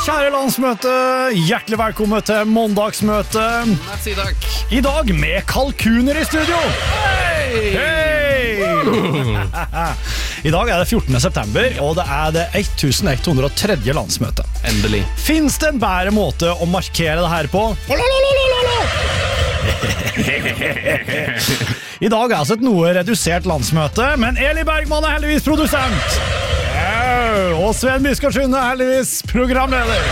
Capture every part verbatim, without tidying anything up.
Kjære landsmøte, hjertelig velkommen til måndagsmøte. Si takk. I dag med kalkuner i studio. Hei! Hei! I dag er det fjortende september, og det er det elleven hundre og tredje landsmøtet. Endelig. Finns det en bedre måte å markere det her på? I dag er altså et noe redusert landsmøte, men Eli Bergman er heldigvis produsent. Og Sven Biskardsen er heldigvis programleder.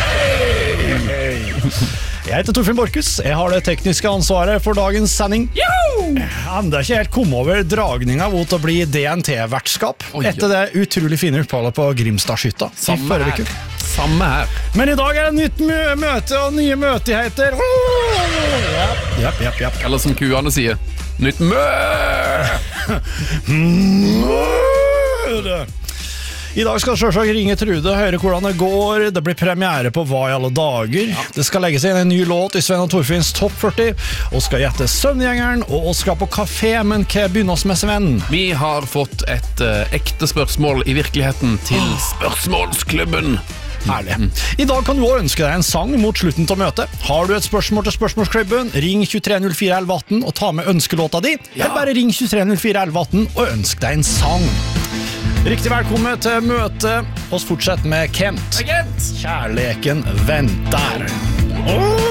Jeg heter Torfinn Borchhus. Jeg har det tekniske ansvaret for dagens sending. Han er ikke helt kommet over dragninga mot å bli D N T-vertskap etter det utrolig fine oppholdet på Grimstadshytta. Samme her. Samme her. Men i dag er det nytt mø- møte og nye møtigheter. Japp, japp, japp. Eller som kuene sier, nytt mø! Møte. I dag skal selvsagt ringe Trude, høre hvordan det går. Det blir premiere på Hva i alle dager. Ja. Det skal legges inn en ny låt i Sven og Torfinns Topp førti, og skal gjette Søvngjengeren, og oss skal på kafé, men hva begynner oss med, Sven? Vi har fått et uh, ekte spørsmål i virkeligheten til Spørsmålsklubben. Herlig. I dag kan du også ønske deg en sang mot slutten til møtet. Har du et spørsmål til Spørsmålsklubben, ring tjuetre null fire elleve atten og ta med ønskelåta di. Ja. Eller bare ring tjuetre null fire elleve atten og ønsk deg en sang. Riktig velkommen til møte. Oss fortsett med Kent. Kent! Kjærleken venter.